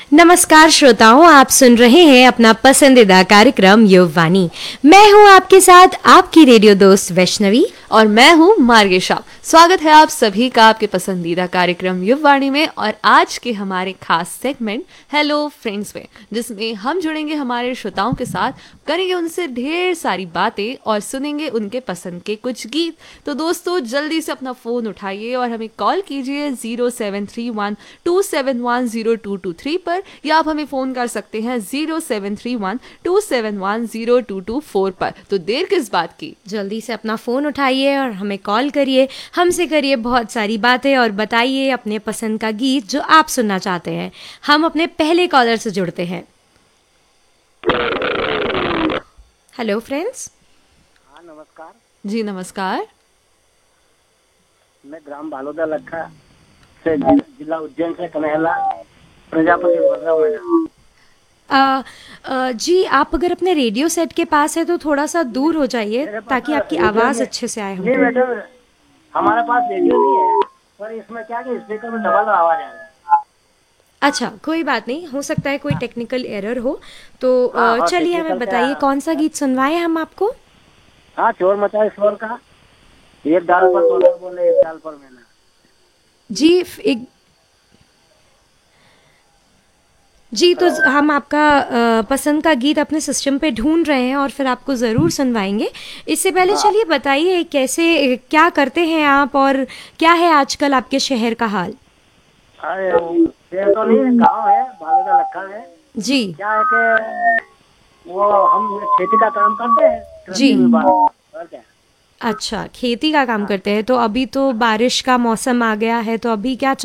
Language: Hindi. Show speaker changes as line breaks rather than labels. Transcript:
नमस्कार श्रोताओं, आप सुन रहे हैं अपना पसंदीदा कार्यक्रम युववाणी। मैं हूं आपके साथ आपकी रेडियो दोस्त वैष्णवी
और मैं हूं मार्गेशा। स्वागत है आप सभी का आपके पसंदीदा कार्यक्रम युववाणी में और आज के हमारे खास सेगमेंट हेलो फ्रेंड्स में, जिसमें हम जुड़ेंगे हमारे श्रोताओं के साथ, करेंगे उनसे ढेर सारी बातें और सुनेंगे उनके पसंद के कुछ गीत। तो दोस्तों जल्दी से अपना फोन उठाइए और हमें कॉल कीजिए 0731271022 पर, या आप हमें फोन कर सकते हैं 0731271022 पर। तो देर किस बात की,
जल्दी से अपना फ़ोन उठाइए और हमें कॉल करिए, हमसे करिए बहुत सारी बातें और बताइए अपने पसंद का गीत जो आप सुनना चाहते हैं। हम अपने पहले कॉलर से जुड़ते हैं। Hello friends.
हाँ नमस्कार।
जी नमस्कार।
मैं ग्राम बालोदा लखा से जिला उज्जैन से कन्हैया प्रजापति बोल रहा हूँ मैडम।
जी आप अगर अपने रेडियो सेट के पास है तो थोड़ा सा दूर हो जाइए ताकि आपकी आवाज़ अच्छे से आए।
नहीं मैडम, हमारे पास रेडियो नहीं है, पर इसमें क्या कि स्पीकर में डबल आवाज आ रहा है।
अच्छा कोई बात नहीं, हो सकता है कोई टेक्निकल एरर हो तो
हाँ,
चलिए हमें
technical
बताइए
का।
कौन सा गीत सुनवाएं हम आपको।
हाँ, चोर मचाए शोर का एक डाल पर तोला बोले एक डाल पर मैना।
जी तो हम आपका पसंद का गीत अपने सिस्टम पे ढूंढ रहे हैं और फिर आपको ज़रूर सुनवाएंगे। इससे पहले चलिए बताइए कैसे क्या करते हैं आप और क्या है आजकल आपके शहर का हाल।
अरे शहर तो नहीं, गाँव है, बालोदा लखा है।
जी
क्या है कि वो हम खेती का काम करते हैं,
जी।
कृषि विभाग। और क्या,
अच्छा खेती का काम करते हैं, तो अभी तो बारिश का मौसम आ गया है, तो अभी क्या